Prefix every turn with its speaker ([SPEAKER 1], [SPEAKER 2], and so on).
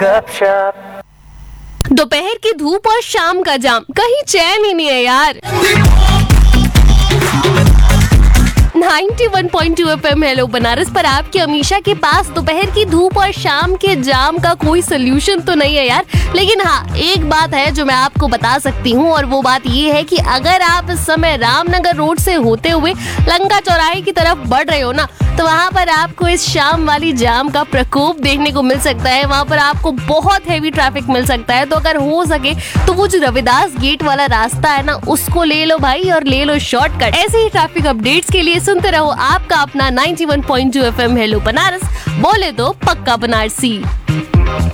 [SPEAKER 1] दोपहर की धूप और शाम का जाम, कहीं चैन ही नहीं है यार। 91.2 FM हेलो बनारस पर आपके अमीशा के पास दोपहर की धूप और शाम के जाम का कोई सोल्यूशन तो नहीं है यार, लेकिन हाँ एक बात है जो मैं आपको बता सकती हूँ, और वो बात ये है कि अगर आप इस समय रामनगर रोड से होते हुए लंका चौराहे की तरफ बढ़ रहे हो ना, तो वहाँ पर आपको इस शाम वाली जाम का प्रकोप देखने को मिल सकता है। वहाँ पर आपको बहुत हेवी ट्रैफिक मिल सकता है, तो अगर हो सके तो वो जो रविदास गेट वाला रास्ता है ना, उसको ले लो भाई और ले लो शॉर्टकट। ऐसे ही ट्रैफिक अपडेट्स के लिए सुनते रहो आपका अपना 91.2 FM हेलो बनारस, बोले तो पक्का बनारसी।